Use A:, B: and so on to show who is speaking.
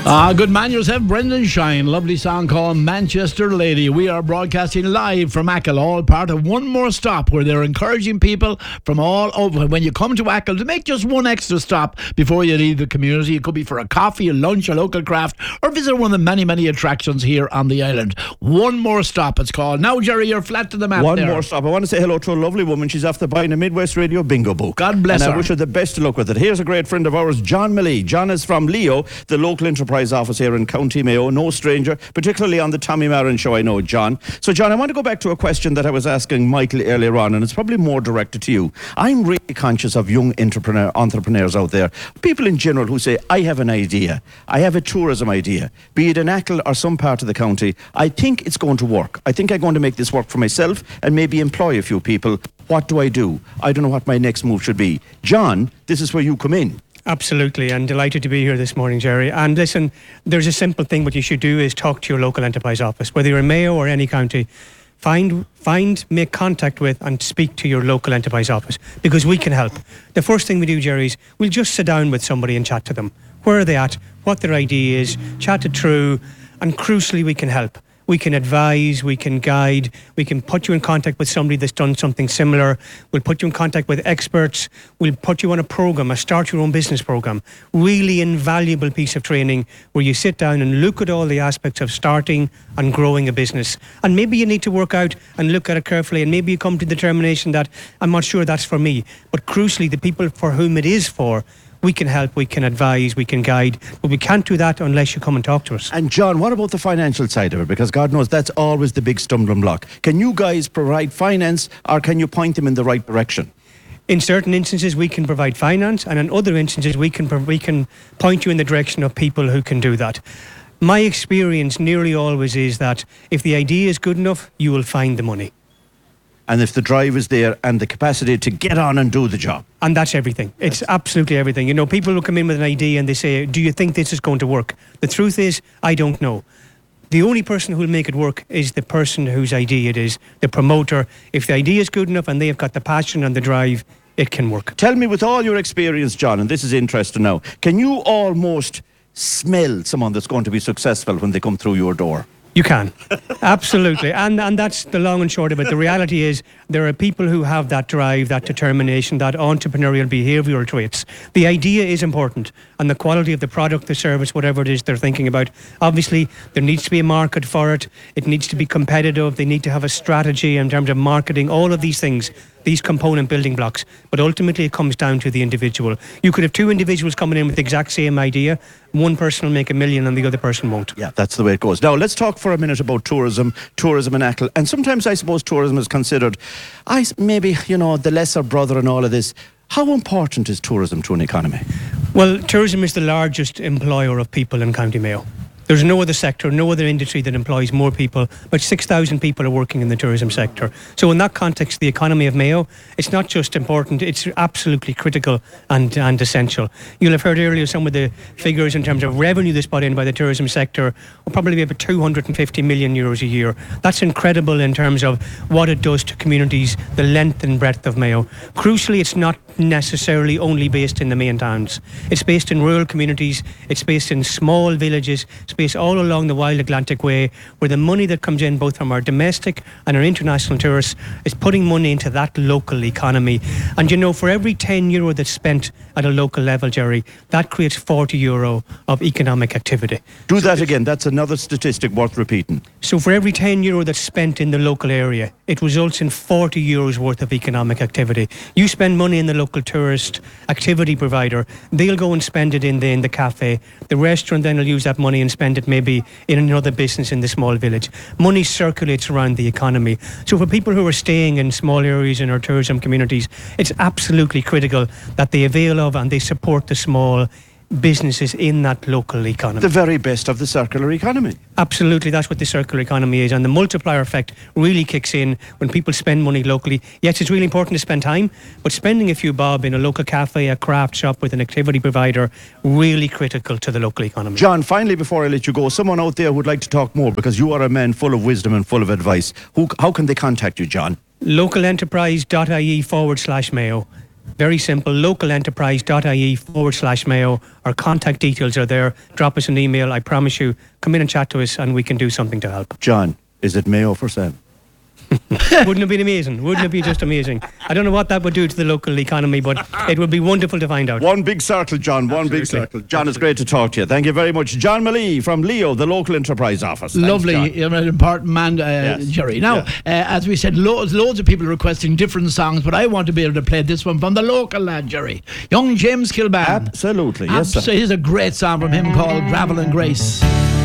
A: Good man yourself, Brendan Shine. Lovely song called Manchester Lady. We are broadcasting live from Achill, all part of One More Stop, where they're encouraging people from all over. When you come to Achill, to make just one extra stop before you leave the community. It could be for a coffee, a lunch, a local craft, or visit one of the many, many attractions here on the island. One More Stop, it's called. Now, Jerry, you're flat to the map.
B: One More Stop. I want to say hello to a lovely woman. She's after buying a Midwest Radio bingo book.
A: God bless her.
B: And I wish her the best of luck with it. Here's a great friend of ours, John Millie. John is from Leo, the local enterprise office here in County Mayo. No stranger, particularly on the Tommy Marin show, I know, John. So, John, I want to go back to a question that I was asking Michael earlier on, and it's probably more directed to you. I'm really conscious of young entrepreneurs out there, people in general who say, I have an idea. I have a tourism idea, be it in Achill or some part of the county. I think it's going to work. I think I'm going to make this work for myself and maybe employ a few people. What do I do? I don't know what my next move should be. John, this is where you come in.
C: Absolutely, and delighted to be here this morning, Jerry. And listen, there's a simple thing. What you should do is talk to your local enterprise office, whether you're in Mayo or any county. Make contact with and speak to your local enterprise office, because we can help. The first thing we do, Jerry, is we'll just sit down with somebody and chat to them. Where are they at? What their idea is? Chat it through, and crucially, we can help. We can advise, we can guide, we can put you in contact with somebody that's done something similar. We'll put you in contact with experts. We'll put you on a program, a start your own business program. Really invaluable piece of training where you sit down and look at all the aspects of starting and growing a business. And maybe you need to work out and look at it carefully, and maybe you come to the determination that I'm not sure that's for me. But crucially, the people for whom it is for, we can help, we can advise, we can guide, but we can't do that unless you come and talk to us.
B: And John, what about the financial side of it? Because God knows that's always the big stumbling block. Can you guys provide finance, or can you point them in the right direction?
C: In certain instances, we can provide finance, and in other instances, we can point you in the direction of people who can do that. My experience nearly always is that if the idea is good enough, you will find the money.
B: And if the drive is there and the capacity to get on and do the job.
C: And that's everything. It's absolutely everything. You know, people will come in with an idea and they say, do you think this is going to work? The truth is, I don't know. The only person who will make it work is the person whose idea it is, the promoter. If the idea is good enough and they've got the passion and the drive, it can work.
B: Tell me, with all your experience, John, and this is interesting now, can you almost smell someone that's going to be successful when they come through your door?
C: You can. Absolutely. And that's the long and short of it. The reality is there are people who have that drive, that determination, that entrepreneurial behavioural traits. The idea is important, and the quality of the product, the service, whatever it is they're thinking about. Obviously, there needs to be a market for it. It needs to be competitive. They need to have a strategy in terms of marketing, all of these things, these component building blocks. But ultimately, it comes down to the individual. You could have two individuals coming in with the exact same idea. One person will make $1 million and the other person won't.
B: Yeah, that's the way it goes. Now, let's talk for a minute about tourism in Achill. And sometimes I suppose tourism is considered, maybe, the lesser brother in all of this. How important is tourism to an economy?
C: Well, tourism is the largest employer of people in County Mayo. There's no other sector, no other industry that employs more people. About 6,000 people are working in the tourism sector. So in that context, the economy of Mayo, it's not just important, it's absolutely critical and essential. You'll have heard earlier some of the figures in terms of revenue that's brought in by the tourism sector, will probably be about €250 million a year. That's incredible in terms of what it does to communities, the length and breadth of Mayo. Crucially, it's not necessarily only based in the main towns. It's based in rural communities, it's based in small villages, it's based all along the Wild Atlantic Way, where the money that comes in both from our domestic and our international tourists is putting money into that local economy. And for every €10 that's spent at a local level, Jerry, that creates €40 of economic activity.
B: Do that again. That's another statistic worth repeating.
C: So for every €10 that's spent in the local area, it results in €40 worth of economic activity. You spend money in the local tourist activity provider, they'll go and spend it in the cafe. The restaurant then will use that money and spend it maybe in another business in the small village. Money circulates around the economy. So for people who are staying in small areas in our tourism communities, it's absolutely critical that they avail of and they support the small businesses in that local economy.
B: The very best of the circular economy.
C: Absolutely, that's what the circular economy is, and the multiplier effect really kicks in when people spend money locally. Yes, it's really important to spend time, but spending a few bob in a local cafe, a craft shop with an activity provider, really critical to the local economy.
B: John, finally, before I let you go, someone out there would like to talk more, because you are a man full of wisdom and full of advice. How can they contact you, John?
C: localenterprise.ie/Mayo. Very simple, localenterprise.ie/Mayo. Our contact details are there. Drop us an email. I promise you, come in and chat to us and we can do something to help.
B: John, is it Mayo for sale?
C: Wouldn't it be amazing? Wouldn't it be just amazing? I don't know what that would do to the local economy, but it would be wonderful to find out.
B: One big circle, John. One big circle. John, it's great to talk to you. Thank you very much. John Malee from Leo, the local enterprise office. Thanks,
A: Lovely,
B: John.
A: an important man,
B: Yes.
A: Jerry. Now, as we said, loads of people requesting different songs, but I want to be able to play this one from the local lad, Jerry. Young James Kilban.
B: Absolutely, yes, sir.
A: Here's a great song from him called Gravel and Grace.